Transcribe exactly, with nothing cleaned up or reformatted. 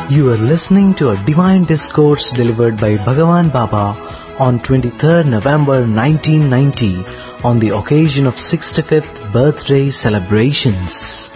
You are listening to a divine discourse delivered by Bhagavan Baba on twenty-third November nineteen ninety on the occasion of sixty-fifth birthday celebrations.